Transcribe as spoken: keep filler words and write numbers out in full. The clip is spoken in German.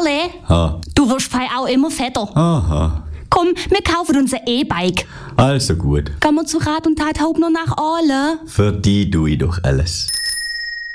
Karle, Ha. du wirst fei auch immer fetter. Aha. Komm, wir kaufen uns ein E-Bike. Also gut. Gehen wir zu Rat und Tat Hauptner nach Aale. Für die tu ich doch alles.